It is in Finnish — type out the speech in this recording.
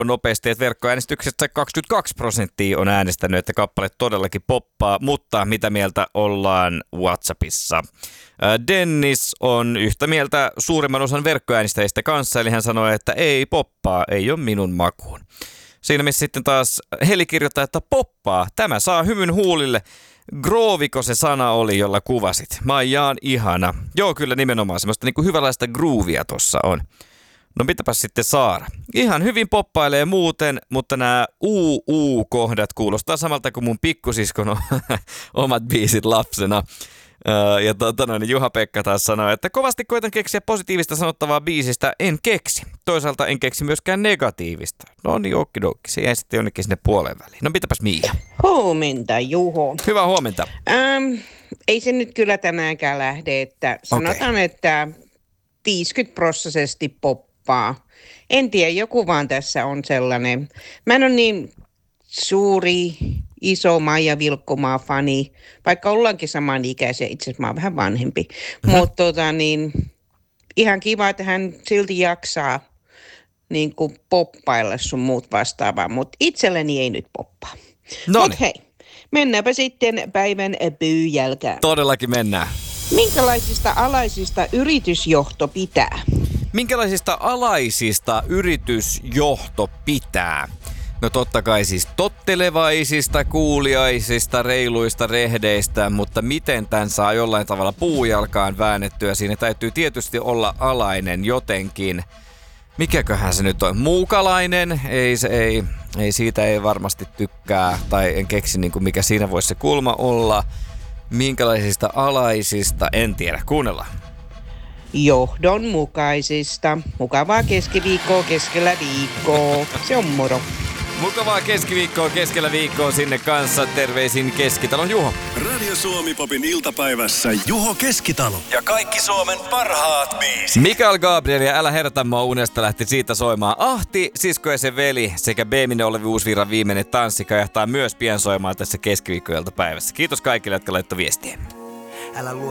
nopeasti, että verkkoäänestyksestä 22% on äänestänyt, että kappale todellakin poppaa, mutta mitä mieltä ollaan WhatsAppissa? Dennis on yhtä mieltä suurimman osan verkkoäänestäjistä kanssa, eli hän sanoi, että ei poppaa, ei ole minun makuun. Siinä missä sitten taas Heli kirjoittaa, että poppaa, tämä saa hymyn huulille. Grooviko se sana oli, jolla kuvasit? Maija on ihana. Joo, kyllä nimenomaan semmoista niin kuin hyvänlaista groovia tossa on. No mitäpäs sitten Saara? Ihan hyvin poppailee muuten, mutta nämä kohdat kuulostaa samalta kuin mun pikkusiskon omat biisit lapsena. Ja Juha-Pekka taas sanoi, että kovasti koitan keksiä positiivista sanottavaa biisistä, en keksi. Toisaalta en keksi myöskään negatiivista. No niin, okidokki, se jäi sitten jonnekin sinne puoleen väliin. No mitäpäs Miia? Huomenta, Juho. Hyvää huomenta. Ei se nyt kyllä tänäänkään lähde, että sanotaan, että 50% poppaa. En tiedä, joku vaan tässä on sellainen. Mä en ole niin suuri, iso Maija Vilkkumaa fani, vaikka ollaankin samanikäisiä, itse asiassa mä oon vähän vanhempi. Mutta ihan kiva, että hän silti jaksaa niin kuin poppailla sun muut vastaavaa, mutta itselleni ei nyt poppaa. Mutta hei, mennäänpä sitten päivän pyyjälkään. Todellakin mennään. Minkälaisista alaisista yritysjohto pitää? Minkälaisista alaisista yritysjohto pitää? No totta kai siis tottelevaisista, kuuliaisista, reiluista, rehdeistä, mutta miten tämän saa jollain tavalla puujalkaan väännettyä? Siinä täytyy tietysti olla alainen jotenkin. Mikäköhän se nyt on? Muukalainen? Ei siitä ei varmasti tykkää, tai en keksi niin kuin mikä siinä voisi se kulma olla. Minkälaisista alaisista? En tiedä. Kuunnellaan. Johdonmukaisista. Mukavaa keskiviikkoa keskellä viikkoa. Se on moro. Mukavaa keskiviikkoa keskellä viikkoa sinne kanssa. Terveisin Keskitalon Juho. Radio Suomi Popin iltapäivässä Juho Keskitalo. Ja kaikki Suomen parhaat biisit. Mikael Gabriel ja Älä herätä mua unesta lähti siitä soimaan. Ahti, sisko ja sen veli sekä B-minne Olevi Uusvirran viimeinen tanssi kajahtaa myös pian soimaan tässä keskiviikkoiltapäivässä. Kiitos kaikille, jotka laittoi viestiä. Älä luo